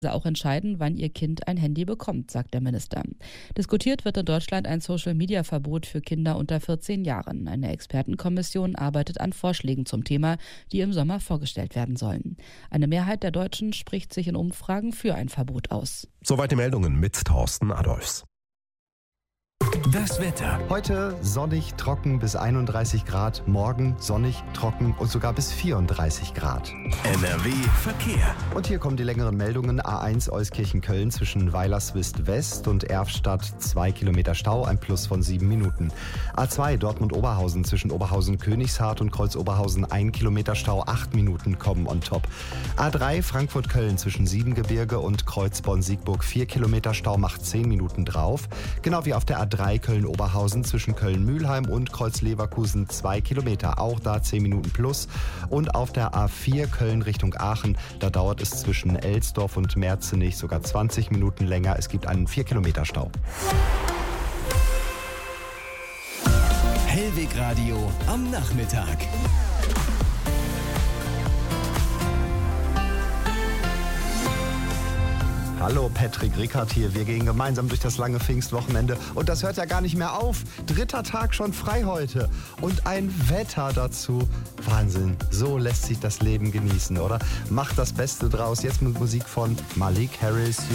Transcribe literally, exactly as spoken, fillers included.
auch entscheiden, wann ihr Kind ein Handy bekommt, sagt der Minister. Diskutiert wird in Deutschland ein Social-Media-Verbot für Kinder unter vierzehn Jahren. Eine Expertenkommission arbeitet an Vorschlägen zum Thema, die im Sommer vorgestellt werden sollen. Eine Mehrheit der Deutschen spricht sich in Umfragen für ein Verbot aus. Soweit die Meldungen mit Thorsten Adolfs. Das Wetter. Heute sonnig, trocken bis einunddreißig Grad. Morgen sonnig, trocken und sogar bis vierunddreißig Grad. N R W Verkehr. Und hier kommen die längeren Meldungen. A eins Euskirchen-Köln zwischen Weilerswist West und Erfstadt zwei Kilometer Stau, ein Plus von sieben Minuten. A zwei Dortmund-Oberhausen zwischen Oberhausen-Königshardt und Kreuz-Oberhausen ein Kilometer Stau, acht Minuten kommen on top. A drei Frankfurt-Köln zwischen Siebengebirge und Kreuz-Bonn-Siegburg vier Kilometer Stau, macht zehn Minuten drauf. Genau wie auf der A drei Köln-Oberhausen zwischen Köln-Mühlheim und Kreuz-Leverkusen zwei Kilometer, auch da zehn Minuten plus. Und auf der A vier Köln Richtung Aachen, da dauert es zwischen Elsdorf und Merzenich sogar zwanzig Minuten länger. Es gibt einen vier Kilometer Stau. Hellweg Radio am Nachmittag. Hallo, Patrick Rickard hier. Wir gehen gemeinsam durch das lange Pfingstwochenende und das hört ja gar nicht mehr auf. Dritter Tag schon frei heute und ein Wetter dazu. Wahnsinn, so lässt sich das Leben genießen, oder? Macht das Beste draus. Jetzt mit Musik von Malik Harris.